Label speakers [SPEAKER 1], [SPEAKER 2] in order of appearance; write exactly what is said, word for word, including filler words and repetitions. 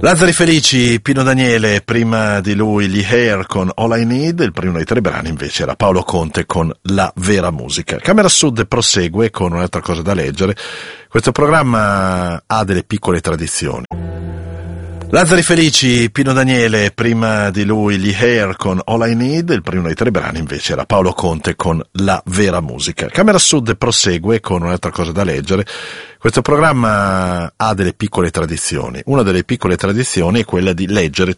[SPEAKER 1] Lazzari Felici, Pino Daniele, prima di lui gli Hair con All I Need, il primo dei tre brani invece era Paolo Conte con La Vera Musica. Camera Sud prosegue con un'altra cosa da leggere. Questo programma ha delle piccole tradizioni. Lazzari Felici, Pino Daniele, prima di lui gli Hair con All I Need, il primo dei tre brani invece era Paolo Conte con La Vera Musica. Camera Sud prosegue con un'altra cosa da leggere. Questo programma ha delle piccole tradizioni. Una delle piccole tradizioni è quella di leggere